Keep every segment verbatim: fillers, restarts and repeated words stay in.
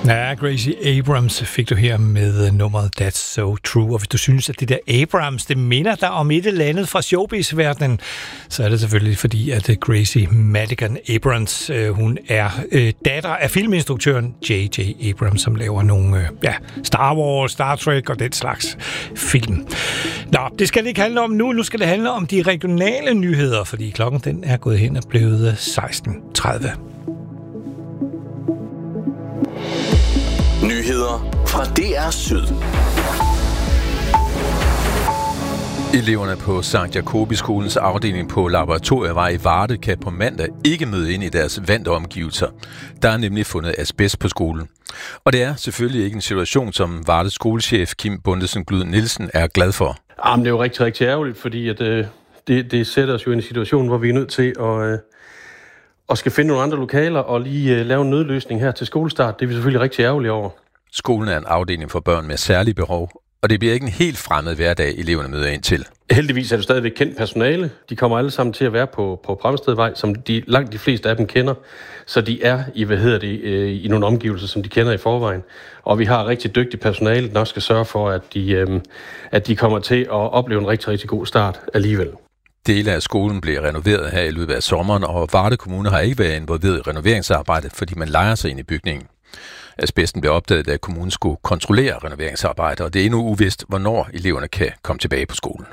Ja, Gracie Abrams fik du her med nummeret That's So True. Og hvis du synes, at det der Abrams, det minder dig om et eller andet fra showbiz-verdenen, så er det selvfølgelig fordi, at Gracie Madigan Abrams, hun er datter af filminstruktøren J J Abrams, som laver nogle ja, Star Wars, Star Trek og den slags film. Nå, det skal det ikke handle om nu. Nu skal det handle om de regionale nyheder, fordi klokken den er gået hen og blevet seksten tredive. Nyheder fra D R Syd. Eleverne på Sankt Jacobiskolens afdeling på Laboratorievej i Varde kan på mandag ikke møde ind i deres vante omgivelser. Der er nemlig fundet asbest på skolen. Og det er selvfølgelig ikke en situation, som Vardes skolechef Kim Bundesen Glyd Nielsen er glad for. Jamen, det er jo rigtig, rigtig ærgerligt, fordi at, øh, det, det sætter os jo i en situation, hvor vi er nødt til at... Øh og skal finde nogle andre lokaler og lige uh, lave en nødløsning her til skolestart. Det er vi selvfølgelig rigtig ærgerlige over. Skolen er en afdeling for børn med særlige behov, og det bliver ikke en helt fremmed hverdag, eleverne møder ind til. Heldigvis er det stadigvæk kendt personale. De kommer alle sammen til at være på, på Bramstedvej, som de, langt de fleste af dem kender. Så de er i, hvad hedder det, øh, i nogle omgivelser, som de kender i forvejen. Og vi har rigtig dygtigt personale, der nok skal sørge for, at de, øh, at de kommer til at opleve en rigtig, rigtig god start alligevel. Dele af skolen blev renoveret her i løbet af sommeren, og Varde Kommune har ikke været involveret i renoveringsarbejdet, fordi man lejer sig ind i bygningen. Asbesten blev opdaget, da kommunen skulle kontrollere renoveringsarbejdet, og det er endnu uvist, hvornår eleverne kan komme tilbage på skolen.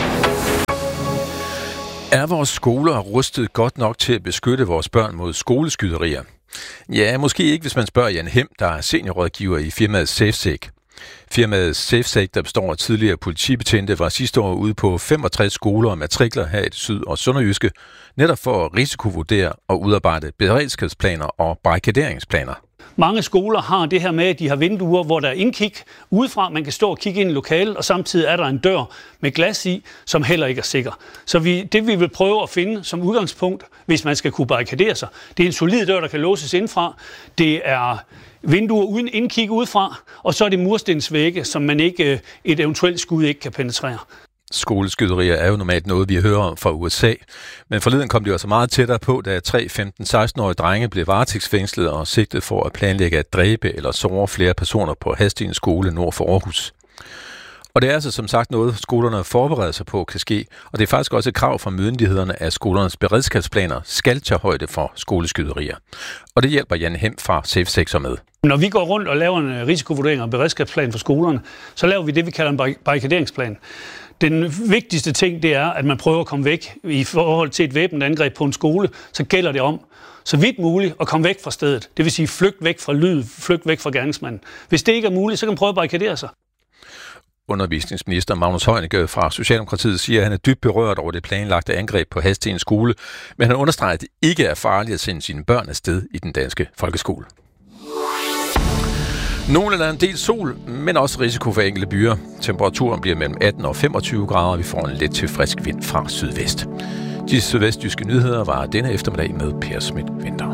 Er vores skoler rustet godt nok til at beskytte vores børn mod skoleskyderier? Ja, måske ikke, hvis man spørger Jan Hem, der er seniorrådgiver i firmaet SafeSec. Firmaet SafeSec, der består af tidligere politibetjente, var sidste år ude på femogtres skoler og matrikler her i det syd- og sønderjyske, netop for at risikovurdere og udarbejde beredskabsplaner og barrikaderingsplaner. Mange skoler har det her med, at de har vinduer, hvor der er indkig udefra. Man kan stå og kigge ind i lokalet, og samtidig er der en dør med glas i, som heller ikke er sikker. Så vi, det vi vil prøve at finde som udgangspunkt, hvis man skal kunne barrikadere sig, det er en solid dør, der kan låses indfra. Det er vinduer uden indkig udefra, og så er det murstensvægge, som man ikke, et eventuelt skud ikke kan penetrere. Skoleskyderier er jo normalt noget, vi hører om fra U S A, men forleden kom de også meget tættere på, da tre femten-seksten-årige drenge blev varetægtsfængslet og sigtet for at planlægge at dræbe eller såre flere personer på Hadstens skole nord for Aarhus. Og det er altså som sagt noget, skolerne forbereder sig på kan ske, og det er faktisk også et krav fra myndighederne, at skolernes beredskabsplaner skal tage højde for skoleskyderier. Og det hjælper Jan Hem fra SafeSec med. Når vi går rundt og laver en risikovurdering og beredskabsplan for skolerne, så laver vi det, vi kalder en barrikaderingsplan. Den vigtigste ting, det er, at man prøver at komme væk i forhold til et væbnet angreb på en skole, så gælder det om, så vidt muligt, at komme væk fra stedet. Det vil sige, flygt væk fra lyd, flygt væk fra gerningsmanden. Hvis det ikke er muligt, så kan man prøve at barrikadere sig. Undervisningsminister Magnus Heunicke fra Socialdemokratiet siger, at han er dybt berørt over det planlagte angreb på Hadstens skole, men han understreger, at det ikke er farligt at sende sine børn afsted i den danske folkeskole. Nogle er en del sol, men også risiko for enkelte byer. Temperaturen bliver mellem atten og femogtyve grader, og vi får en let til frisk vind fra sydvest. De sydvestjyske nyheder var denne eftermiddag med Per Schmidt Winther.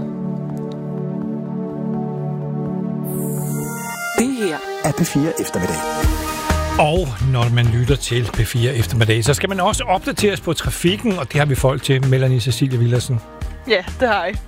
Det her er P fire Eftermiddag. Og når man lytter til P fire Eftermiddag, så skal man også opdateres på trafikken, og det har vi folk til. Melanie Cecilie Villersen. Ja, det har jeg.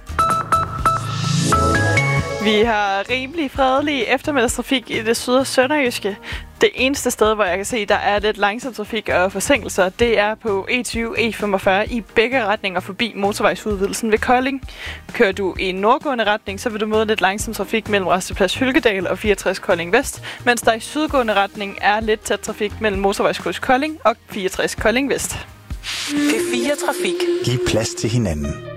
Vi har rimelig fredelig eftermiddagstrafik i det syd- og sønderjyske. Det eneste sted, hvor jeg kan se, der er lidt langsom trafik og forsinkelser, det er på E tyve E femogfyrre i begge retninger forbi motorvejsudvidelsen ved Kolding. Kører du i en nordgående retning, så vil du møde lidt langsom trafik mellem Rasteplads Hylkedal og fireogtres Kolding Vest, mens der i sydgående retning er lidt tæt trafik mellem motorvejskryds Kolding og fireogtres Kolding Vest. P fire Trafik. Giv plads til hinanden.